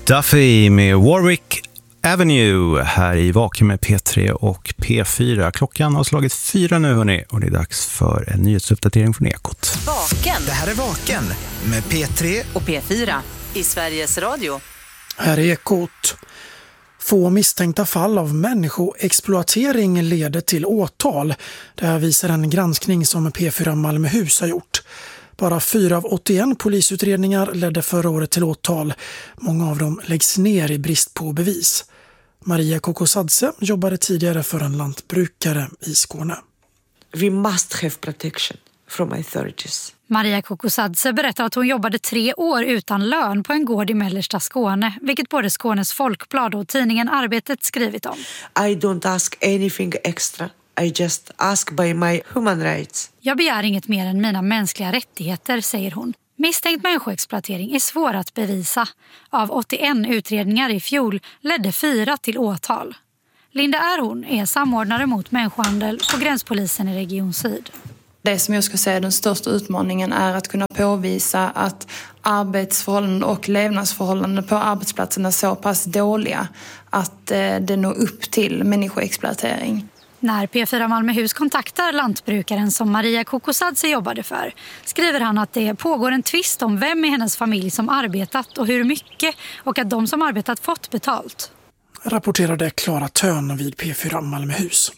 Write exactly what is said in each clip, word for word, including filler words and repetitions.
Duffy med Warwick Avenue här i Vaken med P tre och P fyra. Klockan har slagit fyra nu hörni och det är dags för en nyhetsuppdatering från Ekot. Vaken. Det här är Vaken med P tre och P fyra i Sveriges Radio. Här är Ekot. Få misstänkta fall av människoexploatering leder till åtal. Det här visar en granskning som P fyra Malmöhus har gjort. Bara fyra av åttioen polisutredningar ledde förra året till åtal. Många av dem läggs ner i brist på bevis. Maria Kokosadze jobbade tidigare för en lantbrukare i Skåne. We must have protection from authorities. Maria Kokosadze berättar att hon jobbade tre år utan lön på en gård i mellersta Skåne, vilket både Skånes Folkblad och tidningen Arbetet skrivit om. I don't ask anything extra. I just ask by my human rights. Jag begär inget mer än mina mänskliga rättigheter, säger hon. Misstänkt människoexploatering är svår att bevisa. Av åttioen utredningar i fjol ledde fyra till åtal. Linda Erhorn är samordnare mot människohandel på gränspolisen i Region Syd. Det som jag skulle säga den största utmaningen är att kunna påvisa att arbetsförhållanden och levnadsförhållanden på arbetsplatsen är så pass dåliga att det når upp till människoexploatering. När P fyra Malmöhus kontaktar lantbrukaren som Maria Kokosadze jobbade för skriver han att det pågår en tvist om vem i hennes familj som arbetat och hur mycket och att de som arbetat fått betalt. Rapporterade Klara Tön vid P fyra Malmöhus.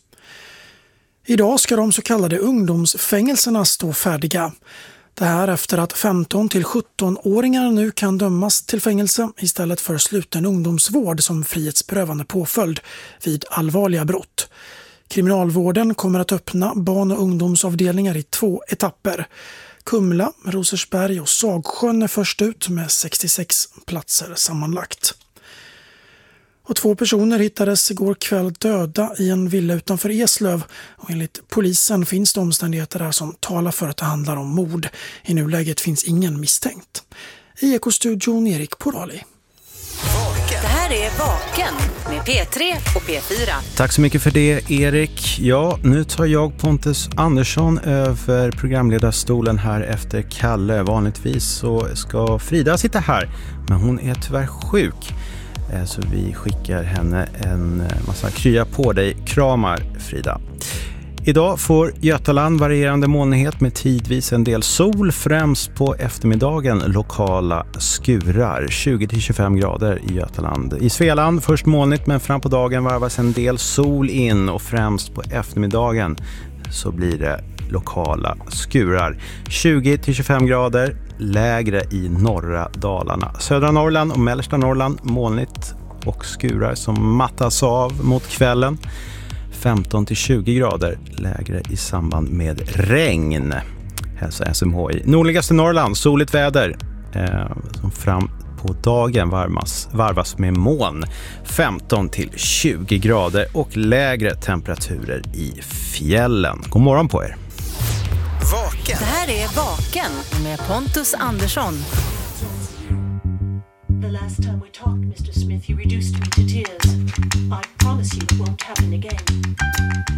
Idag ska de så kallade ungdomsfängelserna stå färdiga. Det här efter att femton till sjutton-åringar nu kan dömas till fängelse istället för sluten ungdomsvård som frihetsberövande påföljd vid allvarliga brott. Kriminalvården kommer att öppna barn- och ungdomsavdelningar i två etapper. Kumla, Rosersberg och Sagsjön är först ut med sextiosex platser sammanlagt. Och två personer hittades igår kväll döda i en villa utanför Eslöv. Och enligt polisen finns det omständigheter där som talar för att det handlar om mord. I nuläget finns ingen misstänkt. I Ekostudion Erik Porali. Det här är Vaken med P tre och P fyra. Tack så mycket för det Erik. Ja, nu tar jag Pontus Andersson över programledarstolen här efter Kalle. Vanligtvis så ska Frida sitta här, men hon är tyvärr sjuk. Så vi skickar henne en massa krya på dig. Kramar Frida. Idag får Götaland varierande molnighet med tidvis en del sol, främst på eftermiddagen lokala skurar. tjugo till tjugofem grader i Götaland. I Svealand först molnigt men fram på dagen varvas en del sol in och främst på eftermiddagen så blir det lokala skurar. tjugo till tjugofem grader, lägre i norra Dalarna. Södra Norrland och mellersta Norrland molnigt och skurar som mattas av mot kvällen. femton till tjugo grader, lägre i samband med regn. Hälsa S M H I. Nordligaste Norrland, soligt väder. Eh, som fram på dagen varvas, varvas med moln. femton till tjugo grader och lägre temperaturer i fjällen. God morgon på er. Vaken. Det här är Vaken med Pontus Andersson. The last time we talked, Mister Smith, you reduced me to tears. I promise you it won't happen again.